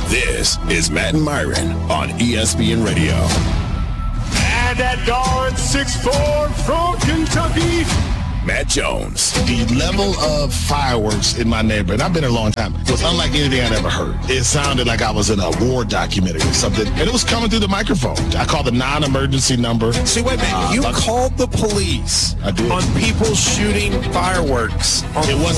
This is Matt and Myron on ESPN Radio. And that guard 6'4" from Kentucky, Matt Jones. The level of fireworks in my neighborhood, I've been here a long time, was unlike anything I'd ever heard. It sounded like I was in a war documentary or something, and it was coming through the microphone. I called the non-emergency number. See, wait a minute. You called the police I did. on people shooting fireworks. It wasn't